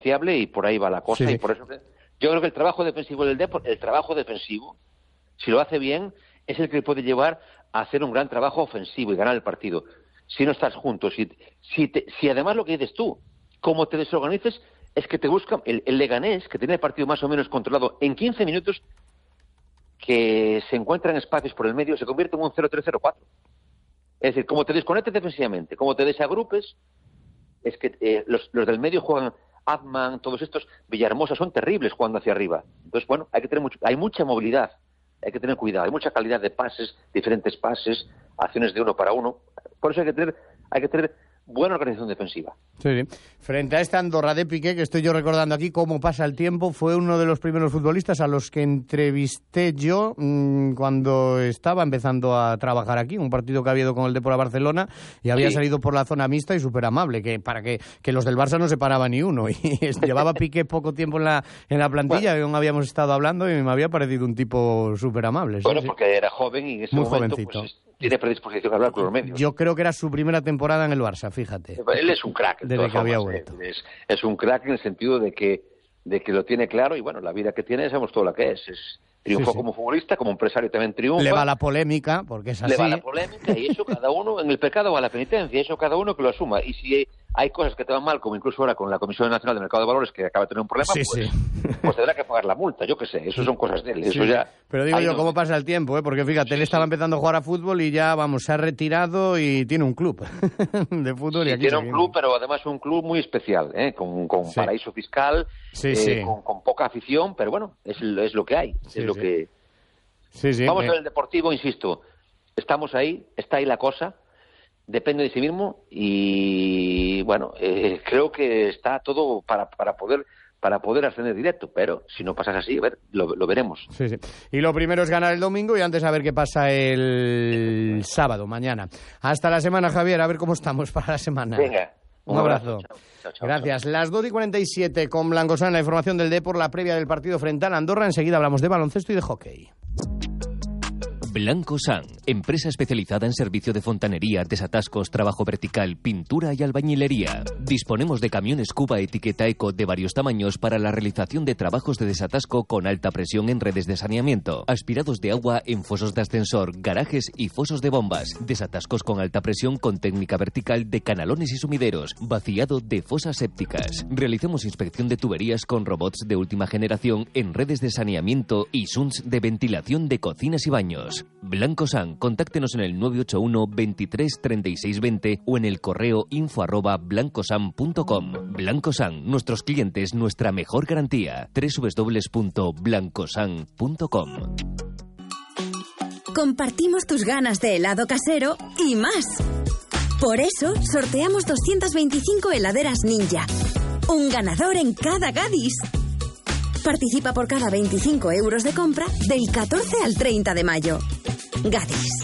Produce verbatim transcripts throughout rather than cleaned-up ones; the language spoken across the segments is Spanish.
fiable y por ahí va la cosa. Sí. Y por eso que yo creo que el trabajo defensivo del Depor, el trabajo defensivo, si lo hace bien, es el que le puede llevar a hacer un gran trabajo ofensivo y ganar el partido. Si no estás juntos, si, si, te, si además lo que dices tú, como te desorganices, es que te buscan el, el Leganés, que tiene el partido más o menos controlado, en quince minutos, que se encuentran espacios por el medio, se convierte en un cero tres cero cuatro. Es decir, como te desconectes defensivamente, como te desagrupes, es que eh, los, los del medio juegan Azman, todos estos, Villahermosa, son terribles jugando hacia arriba. Entonces, bueno, hay que tener mucho, hay mucha movilidad, hay que tener cuidado, hay mucha calidad de pases, diferentes pases, acciones de uno para uno. Por eso hay que tener, hay que tener buena organización defensiva. Sí, sí. Frente a esta Andorra de Piqué, que estoy yo recordando aquí cómo pasa el tiempo, fue uno de los primeros futbolistas a los que entrevisté yo mmm, cuando estaba empezando a trabajar aquí, un partido que había ido con el Depor a Barcelona y había sí. salido por la zona mixta y súper amable, que para que, que los del Barça no se paraba ni uno. Y llevaba Piqué poco tiempo en la, en la plantilla, bueno. habíamos estado hablando y me había parecido un tipo súper amable. ¿sí? Bueno, sí. porque era joven y en ese Muy momento jovencito. Pues, tiene predisposición a hablar con los medios. Yo creo que era su primera temporada en el Barça, fíjate. Él es un crack. Desde que había vuelto. Es, es un crack en el sentido de que, de que lo tiene claro y, bueno, la vida que tiene sabemos todo lo que es. es triunfó sí, sí. como futbolista, como empresario también triunfa. Le va la polémica, porque es así. Le va la polémica y eso cada uno, en el pecado va la penitencia, eso cada uno que lo asuma. Y si hay cosas que te van mal, como incluso ahora con la Comisión Nacional de Mercado de Valores, que acaba de tener un problema, sí, pues, sí. pues tendrá que pagar la multa, yo qué sé, eso son cosas de él. Eso sí. ya. Pero digo yo, no... ¿cómo pasa el tiempo? ¿eh? Porque fíjate, sí, él estaba sí. empezando a jugar a fútbol y ya, vamos, se ha retirado y tiene un club de fútbol. Sí, y aquí tiene seguimos. un club, pero además un club muy especial, ¿eh? con, con sí. paraíso fiscal, sí, eh, sí. Con, con poca afición, pero bueno, es, es lo que hay, sí, es lo sí. que... Sí, sí, Vamos eh. a ver el Deportivo, insisto, estamos ahí, está ahí la cosa, depende de sí mismo y bueno, eh, creo que está todo para, para poder para poder ascender directo, pero si no pasas así, a ver, lo, lo veremos. Sí, sí. Y lo primero es ganar el domingo y antes a ver qué pasa el sábado, mañana. Hasta la semana, Javier, a ver cómo estamos para la semana. Venga. Un, un abrazo. abrazo. Chao, chao, chao, Gracias. Chao. Las dos y cuarenta y siete con Blancosán, la información del Depor, la previa del partido frente a la Andorra. Enseguida hablamos de baloncesto y de hockey. Blancosán, empresa especializada en servicio de fontanería, desatascos, trabajo vertical, pintura y albañilería. Disponemos de camiones Cuba etiqueta Eco de varios tamaños para la realización de trabajos de desatasco con alta presión en redes de saneamiento, aspirados de agua en fosos de ascensor, garajes y fosos de bombas, desatascos con alta presión con técnica vertical de canalones y sumideros, vaciado de fosas sépticas. Realizamos inspección de tuberías con robots de última generación en redes de saneamiento y S U N S de ventilación de cocinas y baños. Blancosán, contáctenos en el nueve ocho uno veintitrés treinta y seis veinte o en el correo info arroba blancosan punto com. Blancosán, nuestros clientes, nuestra mejor garantía. doble u doble u doble u punto blancosan punto com. Compartimos tus ganas de helado casero y más. Por eso, sorteamos doscientas veinticinco heladeras Ninja. Un ganador en cada Gadis. Participa por cada veinticinco euros de compra del catorce al treinta de mayo. Gadis.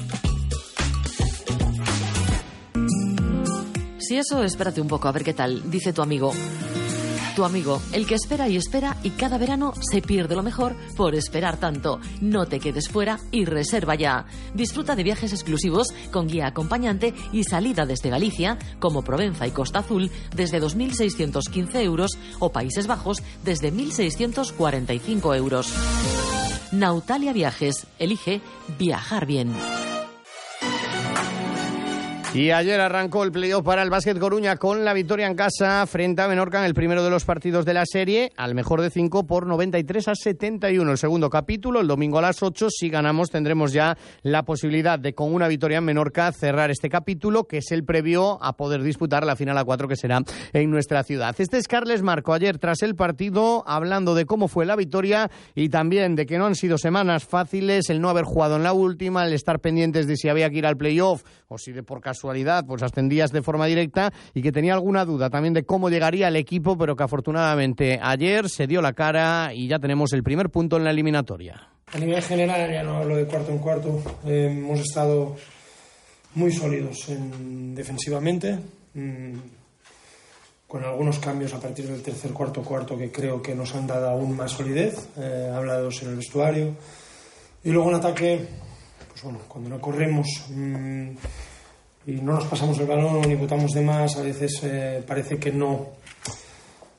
Si eso, espérate un poco, a ver qué tal, dice tu amigo. Tu amigo, el que espera y espera y cada verano se pierde lo mejor por esperar tanto. No te quedes fuera y reserva ya. Disfruta de viajes exclusivos con guía acompañante y salida desde Galicia, como Provenza y Costa Azul, desde dos mil seiscientos quince euros o Países Bajos desde mil seiscientos cuarenta y cinco euros. Nautalia Viajes. Elige viajar bien. Y ayer arrancó el playoff para el Básquet Coruña con la victoria en casa frente a Menorca en el primero de los partidos de la serie, al mejor de cinco por noventa y tres a setenta y uno. El segundo capítulo, el domingo a las ocho, si ganamos tendremos ya la posibilidad de con una victoria en Menorca cerrar este capítulo, que es el previo a poder disputar la final a cuatro que será en nuestra ciudad. Este es Carles Marco, ayer tras el partido, hablando de cómo fue la victoria y también de que no han sido semanas fáciles, el no haber jugado en la última, el estar pendientes de si había que ir al playoff o si de por casualidad pues ascendías de forma directa, y que tenía alguna duda también de cómo llegaría el equipo, pero que afortunadamente ayer se dio la cara y ya tenemos el primer punto en la eliminatoria. A nivel general, ya no hablo de cuarto en cuarto, eh, hemos estado muy sólidos en, defensivamente, mmm, con algunos cambios a partir del tercer cuarto cuarto que creo que nos han dado aún más solidez, eh, hablados en el vestuario, y luego en ataque, pues bueno, cuando no corremos mmm, y no nos pasamos el balón ni botamos de más, a veces eh, parece que no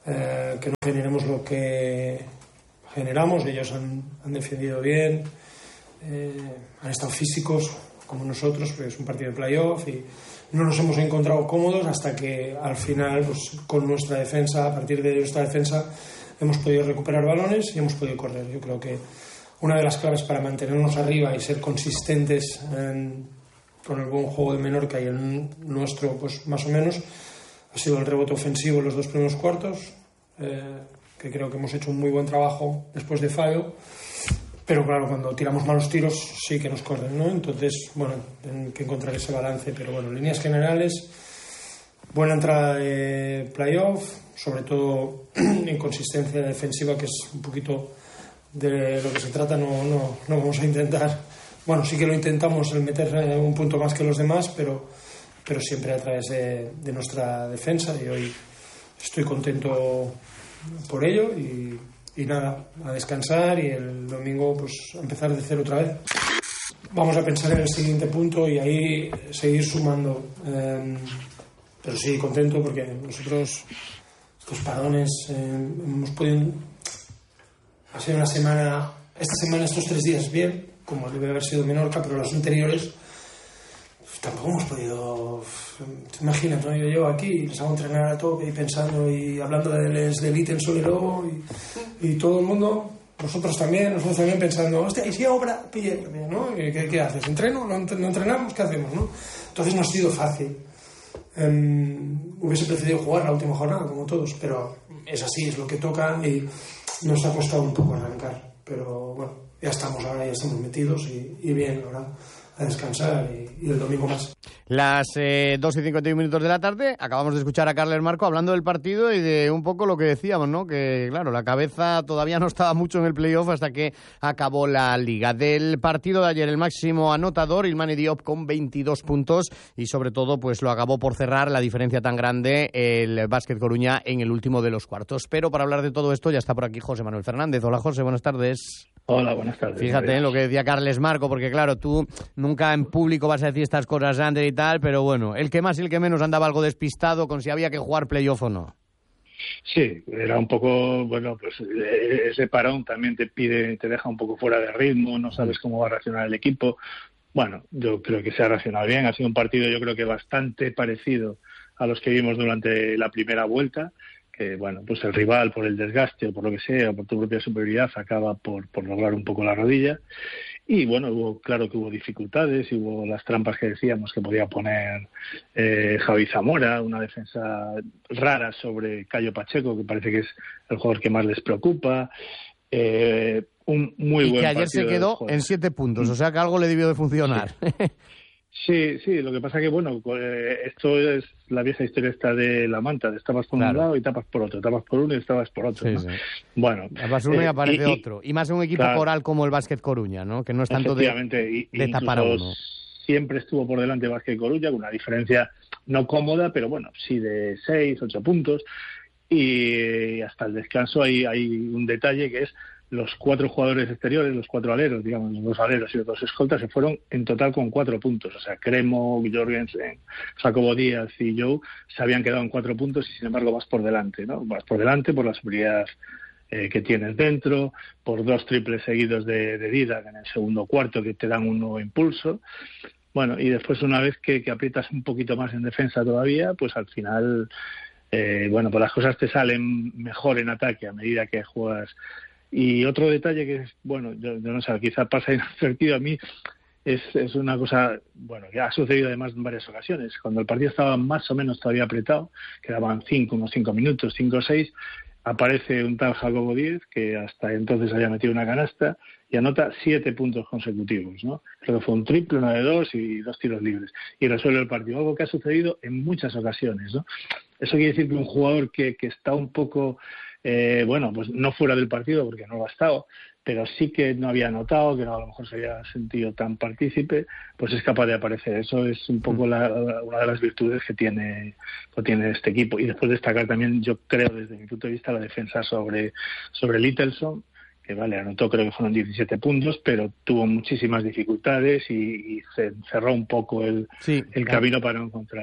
eh, que no generemos lo que generamos. Ellos han, han defendido bien, eh, han estado físicos como nosotros, porque es un partido de playoff, y no nos hemos encontrado cómodos hasta que al final, pues, con nuestra defensa, a partir de nuestra defensa, hemos podido recuperar balones y hemos podido correr. Yo creo que una de las claves para mantenernos arriba y ser consistentes en, con el buen juego de Menorca y el nuestro, pues más o menos, ha sido el rebote ofensivo en los dos primeros cuartos, eh, que creo que hemos hecho un muy buen trabajo después de fallo. Pero claro, cuando tiramos malos tiros sí que nos corren, ¿no? Entonces, bueno, hay que encontrar ese balance. Pero bueno, en líneas generales, buena entrada de playoff, sobre todo en consistencia defensiva, que es un poquito de lo que se trata. No, no, no vamos a intentar, bueno, sí que lo intentamos, el meter un punto más que los demás, pero, pero siempre a través de, de nuestra defensa, y hoy estoy contento por ello. Y Y nada, a descansar y el domingo pues a empezar de cero otra vez. Vamos a pensar en el siguiente punto y ahí seguir sumando. Eh, pero sí, contento porque nosotros estos parones eh, hemos podido... Ha sido una semana, esta semana, estos tres días bien, como debe haber sido Menorca, pero los anteriores tampoco hemos podido. Te imaginas, ¿no? Yo llevo aquí y les hago entrenar a tope y pensando y hablando de les de Little y luego y, y todo el mundo, nosotros también, nosotros también pensando, hostia, y si obra, pille, ¿no? ¿Qué, ¿Qué haces? ¿Entreno? ¿No, ¿No entrenamos? ¿Qué hacemos? ¿No? Entonces no ha sido fácil. Um, hubiese preferido jugar la última jornada, como todos, pero es así, es lo que toca y nos ha costado un poco arrancar. Pero bueno, ya estamos ahora, ya estamos metidos y, y bien, ahora a descansar y, y el domingo más. Las eh, dos y cincuenta y uno minutos de la tarde, acabamos de escuchar a Carles Marco hablando del partido y de un poco lo que decíamos, ¿no? Que claro, la cabeza todavía no estaba mucho en el playoff hasta que acabó la liga. Del partido de ayer, el máximo anotador, Ilmani Diop, con veintidós puntos, y sobre todo pues lo acabó por cerrar la diferencia tan grande el Básquet Coruña en el último de los cuartos. Pero para hablar de todo esto ya está por aquí José Manuel Fernández. Hola José, buenas tardes. Hola, buenas tardes. Fíjate en lo que decía Carles Marco, porque claro, tú nunca en público vas a decir estas cosas, Ander, y tal, pero bueno, el que más y el que menos andaba algo despistado con si había que jugar playoff o no. Sí, era un poco, bueno, pues ese parón también te pide, te deja un poco fuera de ritmo, no sabes cómo va a reaccionar el equipo. Bueno, yo creo que se ha reaccionado bien, ha sido un partido yo creo que bastante parecido a los que vimos durante la primera vuelta. Que, bueno, pues el rival, por el desgaste o por lo que sea, o por tu propia superioridad, acaba por, por lograr un poco la rodilla. Y bueno, hubo, claro que hubo dificultades, y hubo las trampas que decíamos que podía poner eh, Javi Zamora, una defensa rara sobre Cayo Pacheco, que parece que es el jugador que más les preocupa. Eh, un muy y buen que ayer partido se quedó en siete puntos, o sea que algo le debió de funcionar. Sí. Sí, sí, lo que pasa que, bueno, eh, esto es la vieja historia esta de la manta, de estabas por claro. un lado y tapas por otro, tapas por uno y estabas por otro, sí, ¿no? Sí. Bueno. Tapas uno eh, y aparece y, otro. Y más en un equipo claro, coral como el Básquet Coruña, ¿no? Que no es tanto de, y, de tapar a uno. Siempre estuvo por delante Básquet Coruña, con una diferencia no cómoda, pero bueno, sí de seis, ocho puntos. Y hasta el descanso hay, hay un detalle que es los cuatro jugadores exteriores, los cuatro aleros, digamos, los dos aleros y los dos escoltas, se fueron en total con cuatro puntos. O sea, Cremo, Jorgensen, Jacobo Díaz y Joe se habían quedado en cuatro puntos y, sin embargo, vas por delante, ¿no? Vas por delante por la seguridad eh, que tienes dentro, por dos triples seguidos de, de Didac en el segundo cuarto que te dan un nuevo impulso. Bueno, y después, una vez que, que aprietas un poquito más en defensa todavía, pues al final, eh, bueno, pues las cosas te salen mejor en ataque a medida que juegas. Y otro detalle que es, bueno, yo, yo no sé, quizá pasa inadvertido a mí, es, es una cosa, bueno, que ha sucedido además en varias ocasiones. Cuando el partido estaba más o menos todavía apretado, quedaban cinco, unos cinco minutos, cinco o seis, aparece un tal Jacobo Díaz, que hasta entonces había metido una canasta, y anota siete puntos consecutivos, ¿no? Creo que fue un triple, una de dos y dos tiros libres. Y resuelve el partido, algo que ha sucedido en muchas ocasiones, ¿no? Eso quiere decir que un jugador que, que está un poco... Eh, bueno, pues no fuera del partido porque no lo ha estado, pero sí que no había notado, que no, a lo mejor se había sentido tan partícipe, pues es capaz de aparecer. Eso es un poco la, una de las virtudes que tiene, que tiene este equipo. Y después destacar también, yo creo, desde mi punto de vista, la defensa sobre, sobre Littleson, que vale, anotó, creo que fueron diecisiete puntos, pero tuvo muchísimas dificultades y, y se cerró un poco el, sí, el camino para encontrar...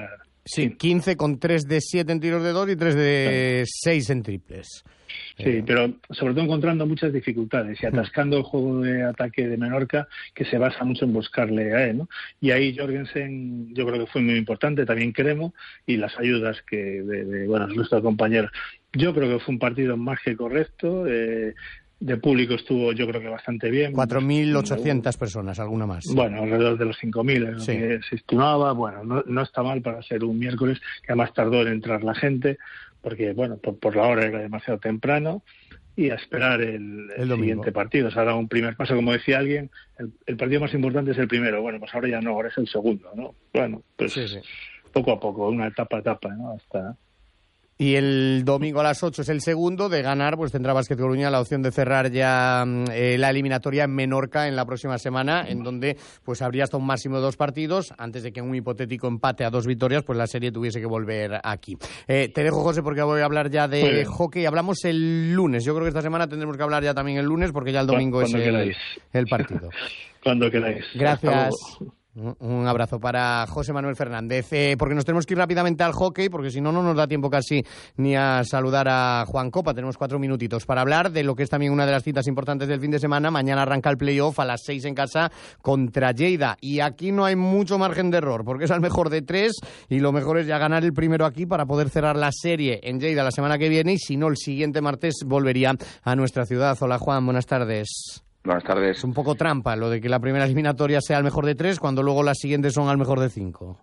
Sí, quince con tres de siete en tiros de dos y tres de seis en triples. Sí, eh. pero sobre todo encontrando muchas dificultades y atascando el juego de ataque de Menorca, que se basa mucho en buscarle a él, ¿no? Y ahí Jorgensen yo creo que fue muy importante, también Cremo, y las ayudas que de, de bueno, nuestros compañeros. Yo creo que fue un partido más que correcto. Eh, de público estuvo yo creo que bastante bien. cuatro mil ochocientas personas, alguna más. Bueno, alrededor de los cinco mil es lo sí. que se estimaba. Bueno, no, no está mal para ser un miércoles, que además tardó en entrar la gente, porque bueno, por, por la hora era demasiado temprano, y a esperar el, el, el siguiente partido. Se ha dado un primer paso, como decía alguien, el, el partido más importante es el primero. Bueno, pues ahora ya no, ahora es el segundo, ¿no? Bueno, pues sí, sí. poco a poco, una etapa a etapa, ¿no? Hasta... Y el domingo a las ocho es el segundo. De ganar, pues tendrá Básquet Coruña la opción de cerrar ya eh, la eliminatoria en Menorca en la próxima semana, en donde pues habría hasta un máximo de dos partidos, antes de que en un hipotético empate a dos victorias, pues la serie tuviese que volver aquí. Eh, te dejo, José, porque voy a hablar ya de bueno. hockey. Hablamos el lunes. Yo creo que esta semana tendremos que hablar ya también el lunes, porque ya el domingo es el, el partido. Cuando queráis. Gracias. Un abrazo para José Manuel Fernández, eh, porque nos tenemos que ir rápidamente al hockey, porque si no, no nos da tiempo casi ni a saludar a Juan Copa. Tenemos cuatro minutitos para hablar de lo que es también una de las citas importantes del fin de semana. Mañana arranca el playoff a las seis en casa contra Lleida, y aquí no hay mucho margen de error, porque es al mejor de tres, y lo mejor es ya ganar el primero aquí para poder cerrar la serie en Lleida la semana que viene, y si no, el siguiente martes volvería a nuestra ciudad. Hola, Juan, buenas tardes. Buenas tardes. Es un poco trampa lo de que la primera eliminatoria sea al mejor de tres cuando luego las siguientes son al mejor de cinco.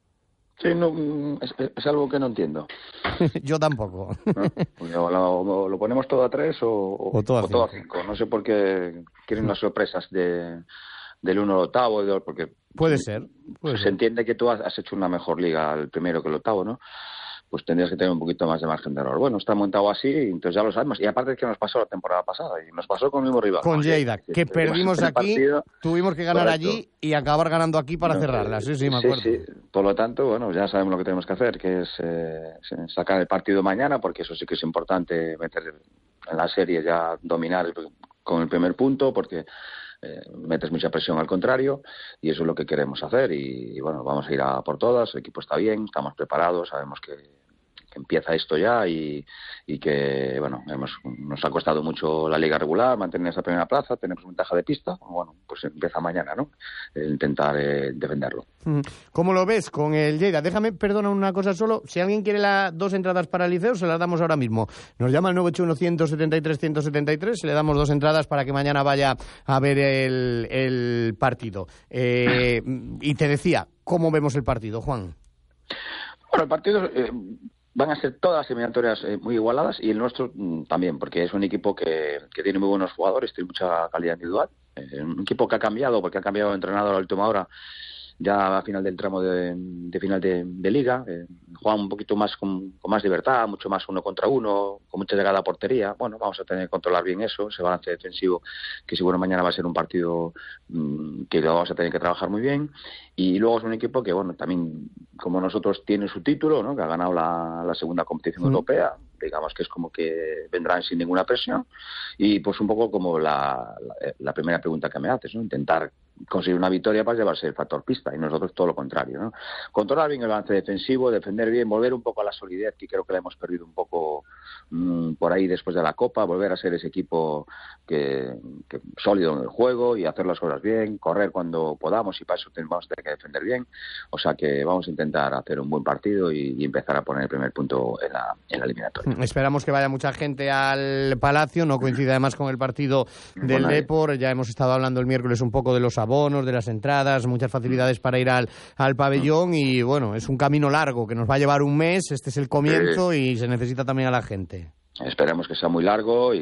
Sí, no, es, es algo que no entiendo. Yo tampoco. ¿No? Lo, lo ponemos todo a tres o, o, o, todo, a o todo a cinco. No sé por qué quieren unas sorpresas de, del uno al octavo. De, porque puede ser. Puede se ser. entiende que tú has, has hecho una mejor liga el primero que el octavo, ¿no? Pues tendrías que tener un poquito más de margen de error. Bueno, está montado así, entonces ya lo sabemos. Y aparte es que nos pasó la temporada pasada, y nos pasó con el mismo rival. Con Lleida, que, que perdimos aquí, partido, tuvimos que ganar correcto. allí y acabar ganando aquí para no, cerrarla. Sí, sí, me acuerdo. Sí, sí. Por lo tanto, bueno, ya sabemos lo que tenemos que hacer, que es eh, sacar el partido mañana, porque eso sí que es importante, meter en la serie ya, dominar el, con el primer punto, porque... Eh, metes mucha presión al contrario, y eso es lo que queremos hacer, y, y bueno, vamos a ir a por todas. El equipo está bien, estamos preparados, sabemos que, que empieza esto ya, y, y que bueno, hemos, nos ha costado mucho la liga regular mantener esa primera plaza, tenemos ventaja de pista, bueno, pues empieza mañana, ¿no? Eh, intentar eh, defenderlo. ¿Cómo lo ves con el Lleida? Déjame, perdona una cosa solo, si alguien quiere las dos entradas para el Liceo, se las damos ahora mismo. Nos llama al nueve ocho uno, uno siete tres, uno siete tres, y le damos dos entradas para que mañana vaya a ver el, el partido. Eh, y te decía, ¿cómo vemos el partido, Juan? Bueno, el partido... Eh, van a ser todas las eliminatorias eh, muy igualadas, y el nuestro mm, también, porque es un equipo que, que tiene muy buenos jugadores, tiene mucha calidad individual. Eh, un equipo que ha cambiado, porque ha cambiado de entrenador a la última hora, ya a final del tramo de, de final de, de liga. Eh, juega un poquito más con, con más libertad, mucho más uno contra uno, con mucha llegada a portería. Bueno, vamos a tener que controlar bien eso, ese balance defensivo, que seguro mañana va a ser un partido mmm, que lo vamos a tener que trabajar muy bien. Y luego es un equipo que, bueno, también como nosotros tiene su título, ¿no? Que ha ganado la, la segunda competición mm. europea, digamos que es como que vendrán sin ninguna presión. Y pues un poco como la, la, la primera pregunta que me haces, ¿no? Intentar conseguir una victoria para llevarse el factor pista, y nosotros todo lo contrario, ¿no? Controlar bien el balance defensivo, defender bien, volver un poco a la solidez, que creo que la hemos perdido un poco mmm, por ahí después de la Copa, volver a ser ese equipo que, que sólido en el juego y hacer las cosas bien, correr cuando podamos, y para eso vamos a tener que defender bien. O sea que vamos a intentar hacer un buen partido y, y empezar a poner el primer punto en la, en la eliminatoria. Esperamos que vaya mucha gente al Palacio, no coincide además con el partido del bueno, Depor. Ya hemos estado hablando el miércoles un poco de los abonos, de las entradas, muchas facilidades para ir al, al pabellón, y bueno, es un camino largo que nos va a llevar un mes. Este es el comienzo eh, y se necesita también a la gente. Esperemos que sea muy largo, y,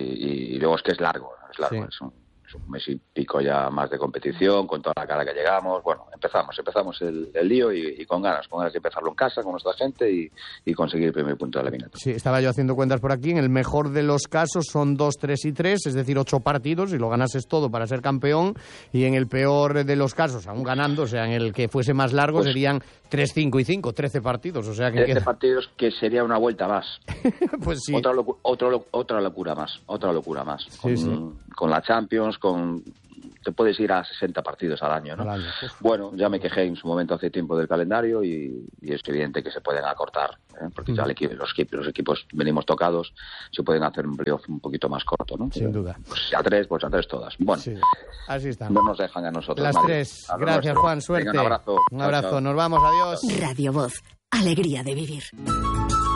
y, y luego es que es largo, es largo, sí. es un... un mes y pico ya más de competición, con toda la cara que llegamos. Bueno, empezamos, empezamos el, el lío y, y con ganas, con ganas de empezarlo en casa con nuestra gente y, y conseguir el primer punto de la eliminatoria. Sí, estaba yo haciendo cuentas por aquí. En el mejor de los casos son dos, tres y tres, es decir, ocho partidos, y lo ganases todo para ser campeón. Y en el peor de los casos, aún ganando, o sea, en el que fuese más largo, pues, serían tres, cinco y cinco, trece partidos. O sea, que trece queda... partidos, que sería una vuelta más. Pues sí. Otra, locu- otro, otra locura más, otra locura más. Sí, con, sí. con la Champions, con te puedes ir a sesenta partidos al año, ¿no? Al año. Bueno, ya me quejé en su momento hace tiempo del calendario y, y es evidente que se pueden acortar, ¿eh? Porque mm. ya el equipo, los, los equipos venimos tocados, se pueden hacer un playoff un poquito más corto, ¿no? Sin duda. Pues a tres, pues a tres todas. Bueno, sí. Así está. No nos dejan a nosotros. Las nadie. tres. Gracias, nuestro. Juan. Suerte. Venga, un abrazo. Un abrazo. Chao, chao. Nos vamos. Adiós. Radio Voz. Alegría de vivir.